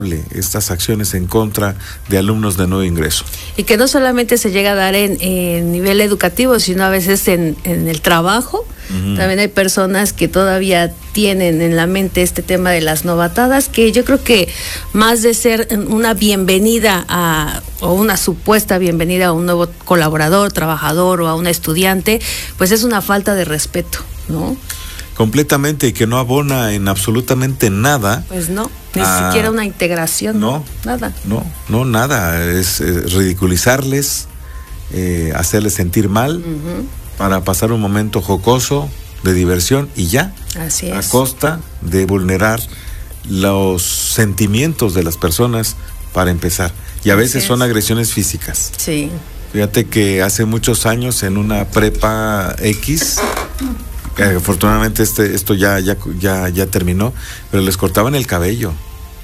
estas acciones en contra de alumnos de nuevo ingreso. Y que no solamente se llega a dar en nivel educativo, sino a veces en el trabajo. Uh-huh. También hay personas que todavía tienen en la mente este tema de las novatadas, que yo creo que más de ser una bienvenida o una supuesta bienvenida a un nuevo colaborador, trabajador o a un estudiante, pues es una falta de respeto, ¿no? Completamente, y que no abona en absolutamente nada. Pues no, ni siquiera una integración. No, nada. No, nada. Es ridiculizarles, hacerles sentir mal, uh-huh, para pasar un momento jocoso de diversión y ya. Así es. A costa de vulnerar los sentimientos de las personas para empezar. Y a veces son agresiones físicas. Sí. Fíjate que hace muchos años en una prepa X, afortunadamente esto ya terminó, pero les cortaban el cabello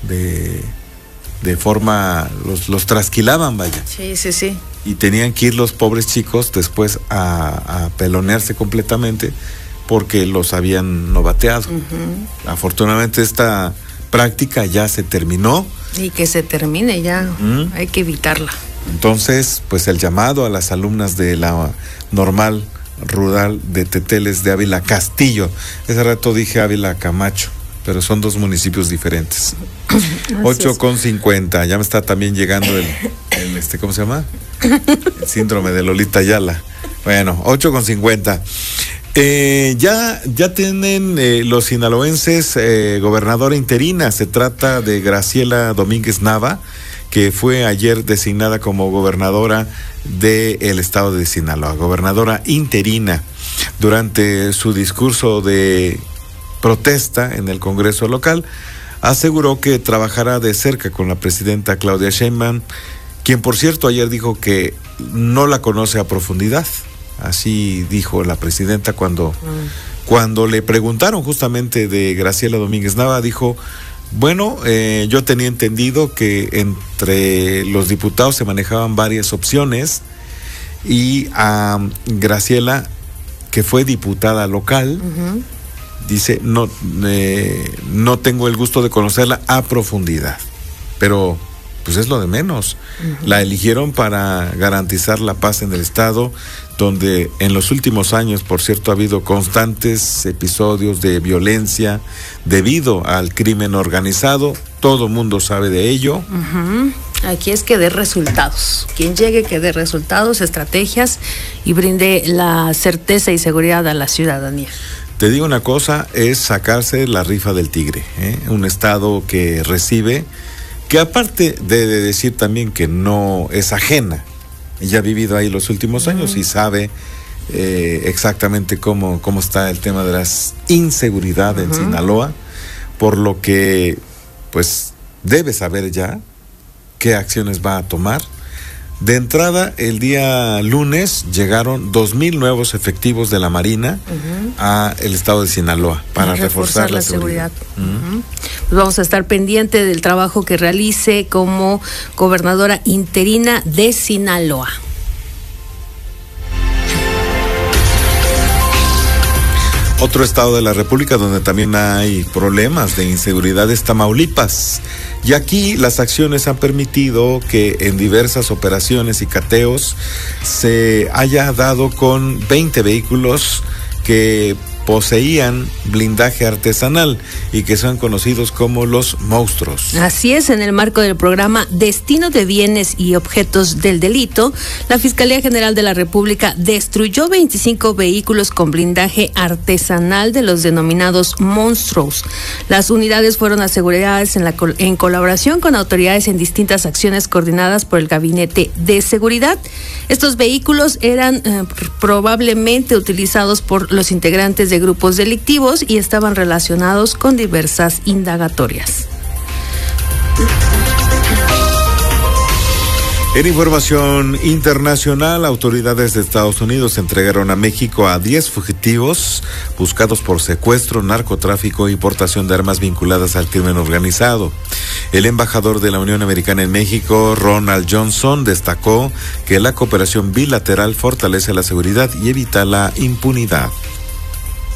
de forma, los trasquilaban, vaya. Sí. Y tenían que ir los pobres chicos después a pelonearse completamente porque los habían novateado. Uh-huh. Afortunadamente esta práctica ya se terminó. Y que se termine ya, hay que evitarla. Entonces, pues el llamado a las alumnas de la normal rural de Teteles de Ávila Castillo. Ese rato dije Ávila Camacho, pero son dos municipios diferentes. 8:50, ya me está también llegando el ¿cómo se llama? El síndrome de Lolita Ayala. Bueno, 8:50. Ya tienen los sinaloenses gobernadora interina. Se trata de Graciela Domínguez Nava, que fue ayer designada como gobernadora del estado de Sinaloa, gobernadora interina. Durante su discurso de protesta en el Congreso local, aseguró que trabajará de cerca con la presidenta Claudia Sheinbaum, quien por cierto ayer dijo que no la conoce a profundidad. Así dijo la presidenta cuando le preguntaron justamente de Graciela Domínguez Nava, dijo: bueno, yo tenía entendido que entre los diputados se manejaban varias opciones y a Graciela, que fue diputada local, uh-huh, dice, no tengo el gusto de conocerla a profundidad, pero pues es lo de menos. Uh-huh. La eligieron para garantizar la paz en el estado, donde en los últimos años, por cierto, ha habido constantes episodios de violencia debido al crimen organizado. Todo mundo sabe de ello. Uh-huh. Aquí es que dé resultados. Quien llegue, que dé resultados, estrategias y brinde la certeza y seguridad a la ciudadanía. Te digo una cosa, es sacarse la rifa del tigre, un estado que recibe, que aparte de decir también que no es ajena, ella ha vivido ahí los últimos años y sabe exactamente cómo está el tema de la inseguridad en Sinaloa, por lo que pues debe saber ya qué acciones va a tomar. De entrada, el día lunes llegaron 2,000 nuevos efectivos de la Marina a el estado de Sinaloa para reforzar la seguridad. Uh-huh. Pues vamos a estar pendiente del trabajo que realice como gobernadora interina de Sinaloa. Otro estado de la República donde también hay problemas de inseguridad es Tamaulipas. Y aquí las acciones han permitido que en diversas operaciones y cateos se haya dado con 20 vehículos que poseían blindaje artesanal y que son conocidos como los monstruos. Así es, en el marco del programa Destino de Bienes y Objetos del Delito, la Fiscalía General de la República destruyó 25 vehículos con blindaje artesanal de los denominados monstruos. Las unidades fueron aseguradas en colaboración con autoridades en distintas acciones coordinadas por el Gabinete de Seguridad. Estos vehículos eran probablemente utilizados por los integrantes de grupos delictivos y estaban relacionados con diversas indagatorias. En información internacional, autoridades de Estados Unidos entregaron a México a 10 fugitivos buscados por secuestro, narcotráfico y portación de armas vinculadas al crimen organizado. El embajador de la Unión Americana en México, Ronald Johnson, destacó que la cooperación bilateral fortalece la seguridad y evita la impunidad.